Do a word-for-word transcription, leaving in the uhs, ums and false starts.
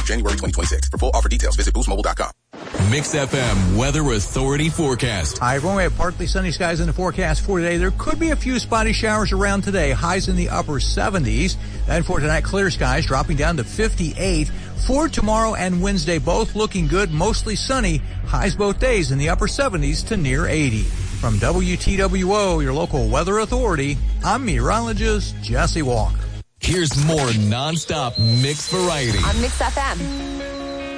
January twenty twenty-six. For full offer details, visit boost mobile dot com. Mix F M Weather Authority forecast. Hi, everyone. We have partly sunny skies in the forecast for today. There could be a few spotty showers around today. Highs in the upper seventies. Then for tonight, clear skies dropping down to fifty-eight. For tomorrow and Wednesday, both looking good, mostly sunny. Highs both days in the upper seventies to near eighty. From W T W O, your local weather authority, I'm meteorologist Jesse Walker. Here's more nonstop mix variety on Mix F M.